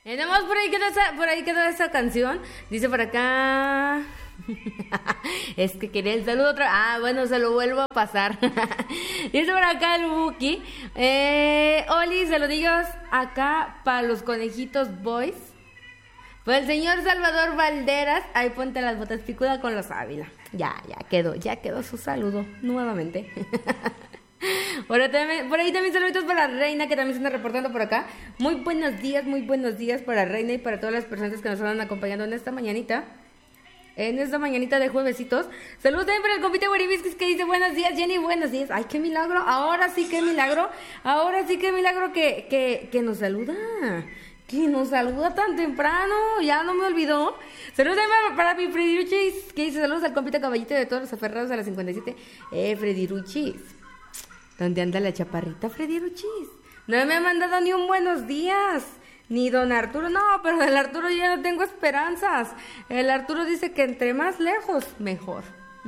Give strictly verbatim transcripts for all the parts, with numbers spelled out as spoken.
Y nada más por ahí quedó esa, por ahí quedó esa canción. Dice por acá. Es que quería el saludo otra. Ah, bueno, se lo vuelvo a pasar. Dice por acá el Buki. Eh, Oli, saludillos acá para los conejitos boys. Pues el señor Salvador Valderas. Ahí ponte las botas picuda con los Ávila. Ya, ya quedó, ya quedó su saludo nuevamente. Por ahí, también, por ahí también saluditos para Reina, que también se anda reportando por acá. Muy buenos días, muy buenos días para Reina y para todas las personas que nos están acompañando en esta mañanita. En esta mañanita de juevesitos. Saludos también para el compite Guaribisquis que dice buenos días, Jenny, buenos días. Ay, qué milagro, ahora sí qué milagro. Ahora sí qué milagro que, que, que nos saluda. Que nos saluda tan temprano, ya no me olvidó. Saludos también para mi Freddy Ruchis, que dice saludos al compite caballito de todos los aferrados a las cincuenta y siete. Eh, Freddy Ruchis. ¿Dónde anda la chaparrita Freddy Ruchis? No me ha mandado ni un buenos días. Ni don Arturo, no, pero del Arturo yo ya no tengo esperanzas. El Arturo dice que entre más lejos, mejor.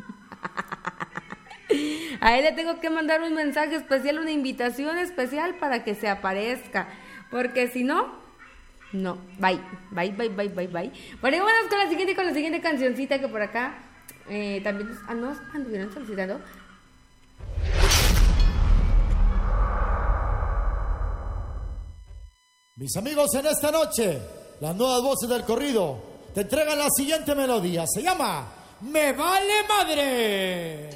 A él le tengo que mandar un mensaje especial, una invitación especial para que se aparezca. Porque si no, no. Bye, bye, bye, bye, bye, bye. Bueno, y vámonos con la siguiente, con la siguiente cancioncita que por acá eh, también nos, ah, nos anduvieron solicitando. Mis amigos, en esta noche, las nuevas voces del corrido te entregan la siguiente melodía. Se llama Me Vale Madre.